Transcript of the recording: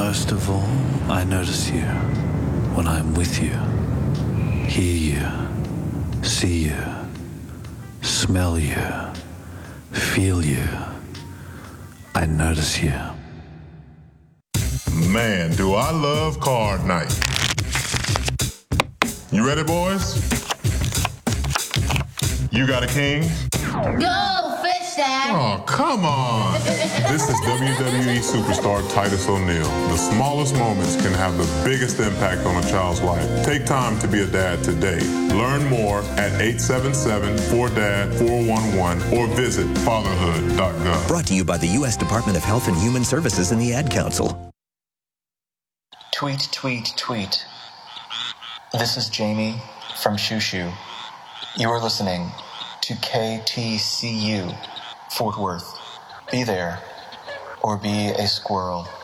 Most of all, I notice you when I'm with you, hear you, see you, smell you, feel you. I notice you. Man, do I love card night. You ready, boys? You got a king? Go, fish dad! Oh, come on. This is WWE superstar Titus O'Neil. The smallest moments can have the biggest impact on a child's life. Take time to be a dad today. Learn more at 877-4DAD-411 or visit fatherhood.gov. Brought to you by the U.S. Department of Health and Human Services and the Ad Council. Tweet, tweet, tweet. This is Jamie from Shushu. You are listening to KTCU, Fort Worth. Be there or be a squirrel.